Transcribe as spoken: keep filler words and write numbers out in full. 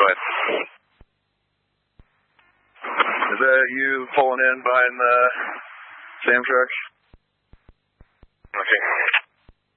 go ahead. Is that you pulling in behind the Sam truck? Okay.